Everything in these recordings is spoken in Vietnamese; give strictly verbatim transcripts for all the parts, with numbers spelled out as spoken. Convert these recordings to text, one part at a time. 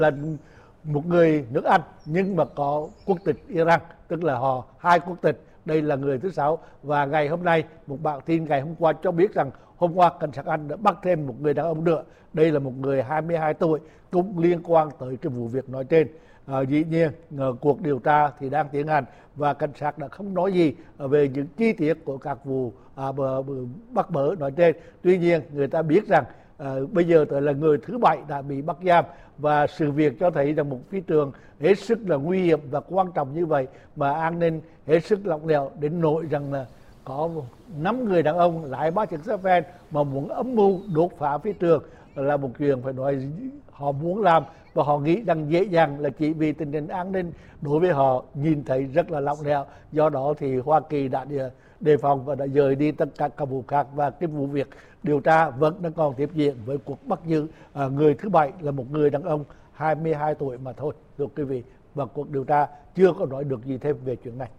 là một người nước Anh nhưng mà có quốc tịch Iran, tức là họ hai quốc tịch. Đây là người thứ sáu. Và ngày hôm nay, một bản tin ngày hôm qua cho biết rằng hôm qua cảnh sát Anh đã bắt thêm một người đàn ông nữa. Đây là một người hai mươi hai tuổi cũng liên quan tới cái vụ việc nói trên. À, dĩ nhiên cuộc điều tra thì đang tiến hành và cảnh sát đã không nói gì về những chi tiết của các vụ à, bờ, bờ, bắt bớ nói trên. Tuy nhiên người ta biết rằng à, bây giờ tới là người thứ bảy đã bị bắt giam, và sự việc cho thấy rằng một phi trường hết sức là nguy hiểm và quan trọng như vậy mà an ninh hết sức lỏng lẻo đến nỗi rằng là có năm người đàn ông lái ba chiếc xe ven mà muốn âm mưu đốt phá phi trường là một chuyện phải nói họ muốn làm, và họ nghĩ rằng dễ dàng là chỉ vì tình hình an ninh đối với họ nhìn thấy rất là lỏng lẻo. Do đó thì Hoa Kỳ đã đề phòng và đã dời đi tất cả các vụ khác, và cái vụ việc điều tra vẫn đang còn tiếp diễn với cuộc bắt giữ à, người thứ bảy là một người đàn ông hai mươi hai tuổi mà thôi, thưa quý vị. Và cuộc điều tra chưa có nói được gì thêm về chuyện này.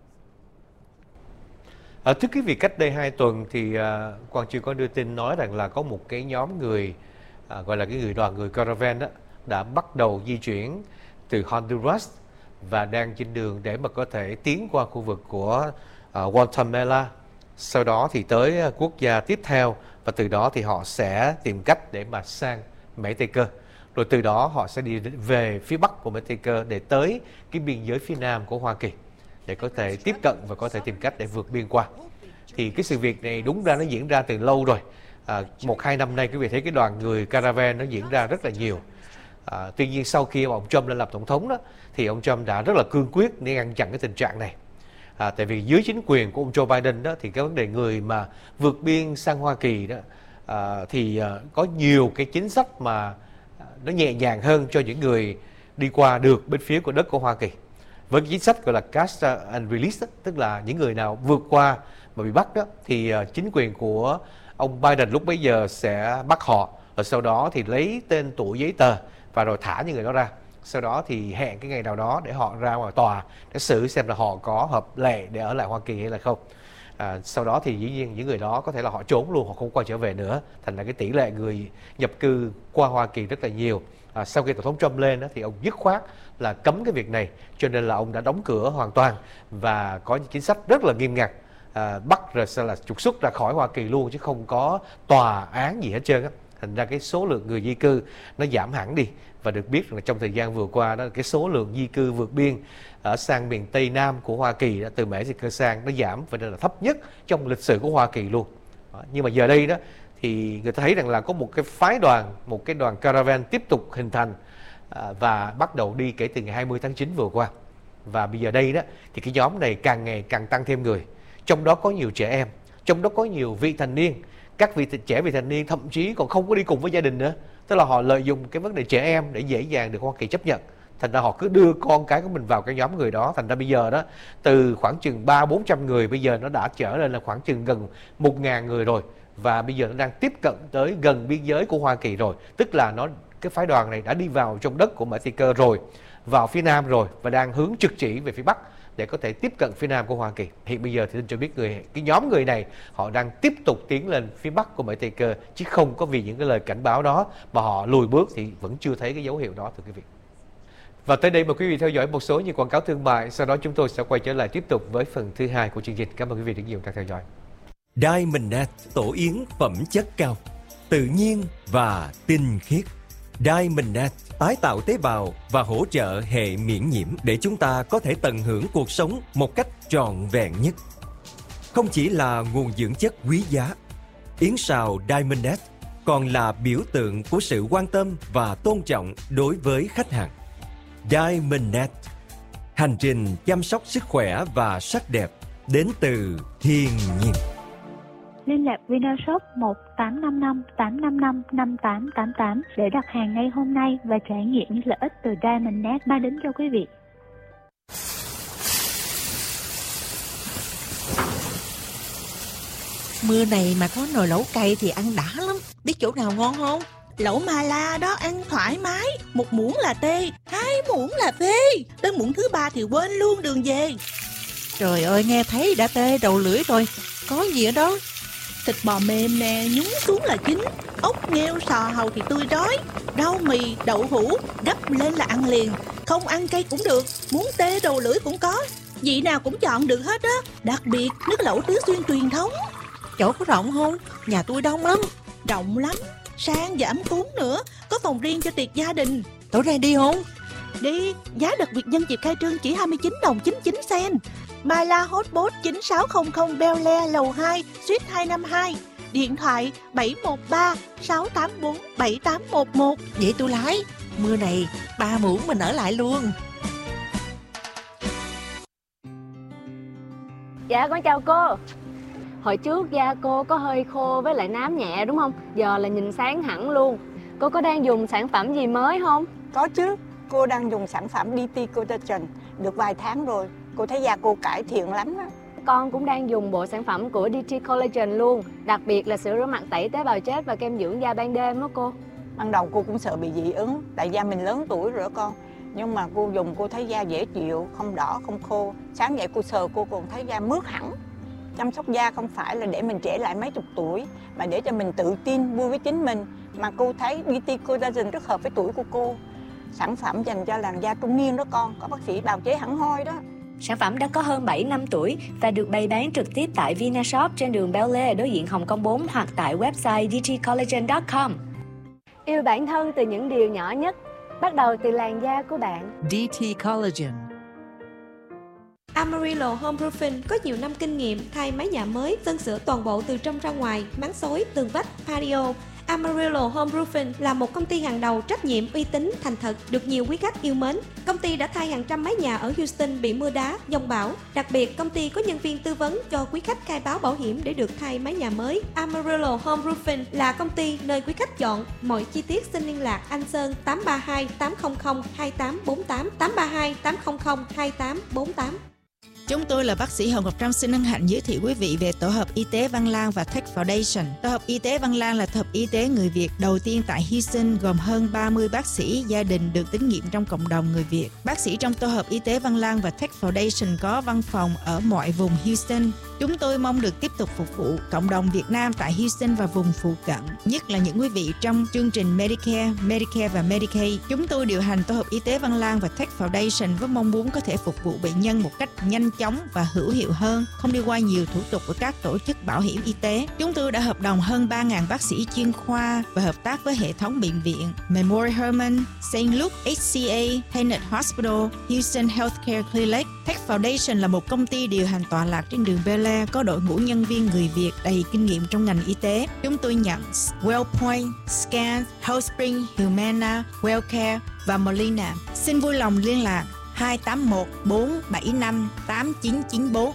À, thưa quý vị, cách đây hai tuần thì à, Quang Chưa có đưa tin nói rằng là có một cái nhóm người à, gọi là cái người đoàn người caravan đó đã bắt đầu di chuyển từ Honduras và đang trên đường để mà có thể tiến qua khu vực của uh, Guatemala, sau đó thì tới uh, quốc gia tiếp theo, và từ đó thì họ sẽ tìm cách để mà sang Mexico, rồi từ đó họ sẽ đi về phía bắc của Mexico để tới cái biên giới phía nam của Hoa Kỳ để có thể tiếp cận và có thể tìm cách để vượt biên qua. Thì cái sự việc này đúng ra nó diễn ra từ lâu rồi, à, một hai năm nay quý vị thấy cái đoàn người caravan nó diễn ra rất là nhiều. À, tuy nhiên sau khi ông Trump lên làm tổng thống đó thì ông Trump đã rất là cương quyết để ngăn chặn cái tình trạng này. À, tại vì dưới chính quyền của ông Joe Biden đó thì cái vấn đề người mà vượt biên sang Hoa Kỳ đó à, thì à, có nhiều cái chính sách mà nó nhẹ nhàng hơn cho những người đi qua được bên phía của đất của Hoa Kỳ. Với cái chính sách gọi là catch and release đó, tức là những người nào vượt qua mà bị bắt đó thì à, chính quyền của ông Biden lúc bấy giờ sẽ bắt họ, rồi sau đó thì lấy tên tuổi giấy tờ và rồi thả những người đó ra. Sau đó thì hẹn cái ngày nào đó để họ ra ngoài tòa để xử xem là họ có hợp lệ để ở lại Hoa Kỳ hay là không. À, sau đó thì dĩ nhiên những người đó có thể là họ trốn luôn, họ không quay trở về nữa. Thành ra cái tỷ lệ người nhập cư qua Hoa Kỳ rất là nhiều. À, sau khi tổng thống Trump lên đó, thì ông dứt khoát là cấm cái việc này, cho nên là ông đã đóng cửa hoàn toàn và có những chính sách rất là nghiêm ngặt. À, bắt rồi sẽ là trục xuất ra khỏi Hoa Kỳ luôn, chứ không có tòa án gì hết trơn á. Thành ra cái số lượng người di cư nó giảm hẳn đi. Và được biết là trong thời gian vừa qua đó, cái số lượng di cư vượt biên ở sang miền Tây Nam của Hoa Kỳ đó, từ Mexico sang nó giảm, và đây là thấp nhất trong lịch sử của Hoa Kỳ luôn. Đó. Nhưng mà giờ đây đó thì người ta thấy rằng là có một cái phái đoàn, một cái đoàn caravan tiếp tục hình thành à, và bắt đầu đi kể từ ngày hai mươi tháng chín vừa qua. Và bây giờ đây đó thì cái nhóm này càng ngày càng tăng thêm người, trong đó có nhiều trẻ em, trong đó có nhiều vị thành niên. Các vị trẻ vị thành niên thậm chí còn không có đi cùng với gia đình nữa, tức là họ lợi dụng cái vấn đề trẻ em để dễ dàng được Hoa Kỳ chấp nhận. Thành ra họ cứ đưa con cái của mình vào cái nhóm người đó. Thành ra bây giờ đó từ khoảng chừng ba bốn trăm người bây giờ nó đã trở lên là khoảng chừng gần một ngàn người rồi, và bây giờ nó đang tiếp cận tới gần biên giới của Hoa Kỳ rồi. Tức là nó cái phái đoàn này đã đi vào trong đất của Mexico rồi, vào phía nam rồi, và đang hướng trực chỉ về phía bắc để có thể tiếp cận phía nam của Hoa Kỳ. Hiện bây giờ thì tin cho biết người cái nhóm người này họ đang tiếp tục tiến lên phía bắc của Mexico, chứ không có vì những cái lời cảnh báo đó mà họ lùi bước, thì vẫn chưa thấy cái dấu hiệu đó, thưa quý vị. Và tới đây mời quý vị theo dõi một số những quảng cáo thương mại, sau đó chúng tôi sẽ quay trở lại tiếp tục với phần thứ hai của chương trình. Cảm ơn quý vị rất nhiều đang theo dõi. Diamond tổ yến phẩm chất cao, tự nhiên và tinh khiết. Diamond tái tạo tế bào và hỗ trợ hệ miễn nhiễm để chúng ta có thể tận hưởng cuộc sống một cách trọn vẹn nhất. Không chỉ là nguồn dưỡng chất quý giá, yến sào Diamond còn là biểu tượng của sự quan tâm và tôn trọng đối với khách hàng. Diamond, hành trình chăm sóc sức khỏe và sắc đẹp đến từ thiên nhiên. Liên lạc Vinashop một tám năm năm tám năm năm năm tám tám tám để đặt hàng ngay hôm nay và trải nghiệm những lợi ích từ Diamond Net mang đến cho quý vị. Mưa này mà có nồi lẩu cay thì ăn đã lắm. Biết chỗ nào ngon không? Lẩu Mà La đó, ăn thoải mái. Một muỗng là tê, hai muỗng là phê, tới muỗng thứ ba thì quên luôn đường về. Trời ơi, nghe thấy đã tê đầu lưỡi rồi. Có gì ở đó? Thịt bò mềm nè, nhúng xuống là chín. ốc, nghêu, sò, hàu thì tươi rói, rau mì, đậu hũ, gấp lên là ăn liền. Không ăn cay cũng được, muốn tê đầu lưỡi cũng có. Vị nào cũng chọn được hết á. Đặc biệt nước lẩu Tứ Xuyên truyền thống. Chỗ có rộng không? Nhà tôi đông lắm. Rộng lắm, sang và ấm cúng nữa. Có phòng riêng cho tiệc gia đình. Tối nay đi không? Đi, giá đặc biệt nhân dịp khai trương chỉ hai mươi chín đồng chín mươi chín sen. Myla Hotpot chín sáu không không Bel Air lầu hai, suite hai năm hai. Điện thoại bảy một ba sáu tám bốn bảy tám một một. Vậy tôi lái. Mưa này ba muỗng mình ở lại luôn. Dạ con chào cô. Hồi trước da cô có hơi khô với lại nám nhẹ đúng không? Giờ là nhìn sáng hẳn luôn. Cô có đang dùng sản phẩm gì mới không? Có chứ, cô đang dùng sản phẩm đê tê Collagen được vài tháng rồi. Cô thấy da cô cải thiện lắm á. Con cũng đang dùng bộ sản phẩm của đê tê Collagen luôn. Đặc biệt là sữa rửa mặt tẩy tế bào chết và kem dưỡng da ban đêm đó cô. Ban đầu cô cũng sợ bị dị ứng, tại da mình lớn tuổi rồi đó con. Nhưng mà cô dùng cô thấy da dễ chịu, không đỏ, không khô. Sáng dậy cô sờ cô còn thấy da mướt hẳn. Chăm sóc da không phải là để mình trẻ lại mấy chục tuổi, mà để cho mình tự tin, vui với chính mình. Mà cô thấy đê tê Collagen rất hợp với tuổi của cô. Sản phẩm dành cho làn da trung niên đó con, có bác sĩ bào chế hẳn hoi đó. Sản phẩm đã có hơn bảy năm tuổi và được bày bán trực tiếp tại Vinashop trên đường Bel Air đối diện Hồng Kông bốn hoặc tại website d t collagen chấm com. Yêu bản thân từ những điều nhỏ nhất, bắt đầu từ làn da của bạn. đê tê Collagen. Amarillo Homeproofing có nhiều năm kinh nghiệm thay mái nhà mới, sơn sửa toàn bộ từ trong ra ngoài, máng xối, tường vách, patio. Amarillo Homeproofing là một công ty hàng đầu trách nhiệm, uy tín, thành thật, được nhiều quý khách yêu mến. Công ty đã thay hàng trăm mái nhà ở Houston bị mưa đá, dông bão. Đặc biệt, công ty có nhân viên tư vấn cho quý khách khai báo bảo hiểm để được thay mái nhà mới. Amarillo Homeproofing là công ty nơi quý khách chọn. Mọi chi tiết xin liên lạc anh Sơn tám ba hai tám không không hai tám bốn tám, tám ba hai tám không không hai tám bốn tám. Chúng tôi là bác sĩ Hồng Ngọc Trâm xin hân hạnh giới thiệu quý vị về Tổ hợp Y tế Văn Lang và Tech Foundation. Tổ hợp Y tế Văn Lang là tổ hợp y tế người Việt đầu tiên tại Houston, gồm hơn ba mươi bác sĩ gia đình được tín nhiệm trong cộng đồng người Việt. Bác sĩ trong Tổ hợp Y tế Văn Lang và Tech Foundation có văn phòng ở mọi vùng Houston. Chúng tôi mong được tiếp tục phục vụ cộng đồng Việt Nam tại Houston và vùng phụ cận, nhất là những quý vị trong chương trình Medicare, Medicare và Medicaid. Chúng tôi điều hành Tổ hợp Y tế Văn Lang và Tech Foundation với mong muốn có thể phục vụ bệnh nhân một cách nhanh chóng và hữu hiệu hơn, không đi qua nhiều thủ tục của các tổ chức bảo hiểm y tế. Chúng tôi đã hợp đồng hơn ba nghìn bác sĩ chuyên khoa và hợp tác với hệ thống bệnh viện Memorial Hermann, Saint Luke, hát xê a, Tenet Hospital, Houston Healthcare Clinic. Tech Foundation là một công ty điều hành tọa lạc trên đường Bel Air, có đội ngũ nhân viên người Việt đầy kinh nghiệm trong ngành y tế. Chúng tôi nhận WellPoint, Scan, HealthSpring, Humana, WellCare và Molina. Xin vui lòng liên lạc hai tám một bốn bảy năm tám chín chín bốn.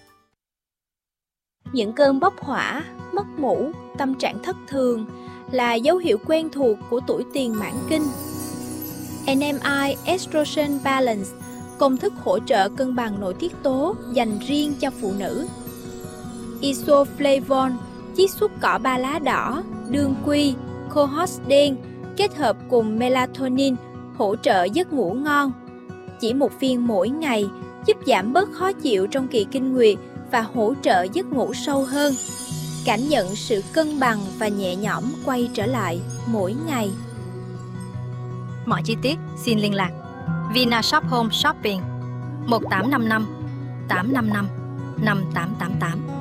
Những cơn bốc hỏa, mất ngủ, tâm trạng thất thường là dấu hiệu quen thuộc của tuổi tiền mãn kinh. en em i Estrogen Balance, công thức hỗ trợ cân bằng nội tiết tố dành riêng cho phụ nữ. Isoflavone, chiết xuất cỏ ba lá đỏ, đương quy, cohosh đen kết hợp cùng melatonin hỗ trợ giấc ngủ ngon. Chỉ một viên mỗi ngày giúp giảm bớt khó chịu trong kỳ kinh nguyệt và hỗ trợ giấc ngủ sâu hơn. Cảm nhận sự cân bằng và nhẹ nhõm quay trở lại mỗi ngày. Mọi chi tiết xin liên lạc Vinashop Home Shopping một tám năm năm tám năm năm năm tám tám tám.